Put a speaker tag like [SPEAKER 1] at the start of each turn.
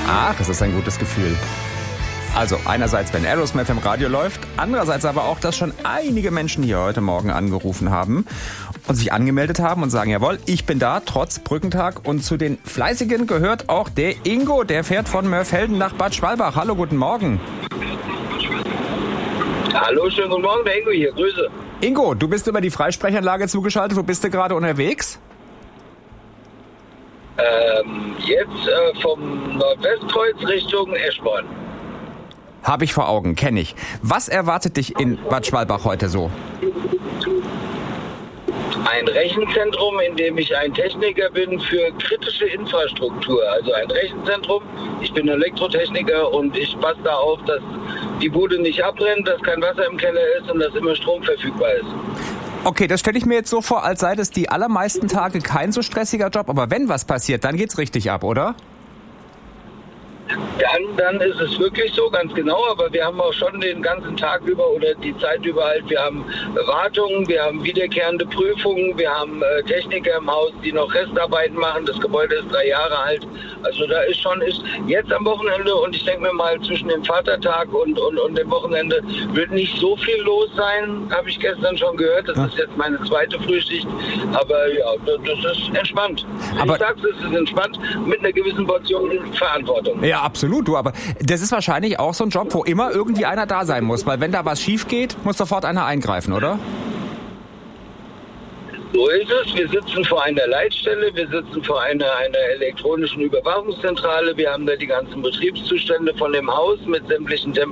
[SPEAKER 1] Ach, es ist ein gutes Gefühl. Also einerseits, wenn Aerosmith im Radio läuft, andererseits aber auch, dass schon einige Menschen hier heute Morgen angerufen haben und sich angemeldet haben und sagen, jawohl, ich bin da, trotz Brückentag. Und zu den Fleißigen gehört auch der Ingo, der fährt von Mörfelden nach Bad Schwalbach. Hallo, guten Morgen.
[SPEAKER 2] Hallo, schönen guten Morgen, der Ingo hier, Grüße.
[SPEAKER 1] Ingo, du bist über die Freisprechanlage zugeschaltet, wo bist du gerade unterwegs?
[SPEAKER 2] Jetzt vom Nordwestkreuz Richtung Eschborn.
[SPEAKER 1] Habe ich vor Augen, kenne ich. Was erwartet dich in Bad Schwalbach heute so?
[SPEAKER 2] Ein Rechenzentrum, in dem ich ein Techniker bin für kritische Infrastruktur. Also ein Rechenzentrum, ich bin Elektrotechniker und ich passe da auf, dass die Bude nicht abbrennt, dass kein Wasser im Keller ist und dass immer Strom verfügbar ist.
[SPEAKER 1] Okay, das stelle ich mir jetzt so vor, als sei das die allermeisten Tage kein so stressiger Job. Aber wenn was passiert, dann geht's richtig ab, oder?
[SPEAKER 2] Dann ist es wirklich so, ganz genau, aber wir haben auch schon den ganzen Tag über oder die Zeit über halt, wir haben Wartungen, wir haben wiederkehrende Prüfungen, wir haben Techniker im Haus, die noch Restarbeiten machen, das Gebäude ist 3 Jahre alt, also da ist jetzt am Wochenende und ich denke mir mal zwischen dem Vatertag und dem Wochenende wird nicht so viel los sein, habe ich gestern schon gehört, das ist jetzt meine zweite Frühschicht, aber ja, das ist entspannt.
[SPEAKER 1] Aber
[SPEAKER 2] ich sag's, es ist entspannt mit einer gewissen Portion Verantwortung.
[SPEAKER 1] Ja, absolut, du, aber das ist wahrscheinlich auch so ein Job, wo immer irgendwie einer da sein muss, weil wenn da was schief geht, muss sofort einer eingreifen, oder?
[SPEAKER 2] So ist es. Wir sitzen vor einer Leitstelle, wir sitzen vor einer elektronischen Überwachungszentrale. Wir haben da die ganzen Betriebszustände von dem Haus mit sämtlichen